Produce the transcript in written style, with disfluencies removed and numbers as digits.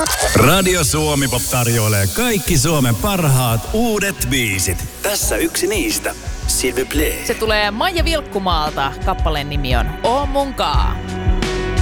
Radio Suomi-pop tarjoilee kaikki Suomen parhaat uudet biisit. Tässä yksi niistä. S'il vous plaît. Se tulee Maija Vilkkumaalta. Kappaleen nimi on Oo munkaa.